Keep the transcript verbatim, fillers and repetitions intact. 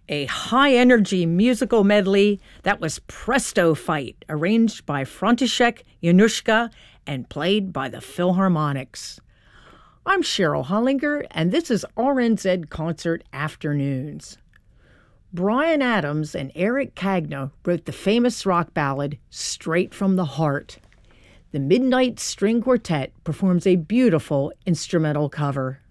a high-energy musical medley that was Presto Fight, arranged by František Januška and played by the Philharmonics. I'm Cheryl Hollinger, and this is R N Z Concert Afternoons. Bryan Adams and Eric Cagna wrote the famous rock ballad, Straight from the Heart. The Midnight String Quartet performs a beautiful instrumental cover.